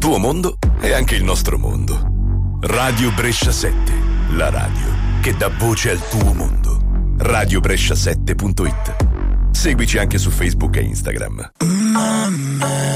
tuo mondo è anche il nostro mondo. Radio Brescia 7, la radio che dà voce al tuo mondo. radiobrescia7.it. Seguici anche su Facebook e Instagram. Mamma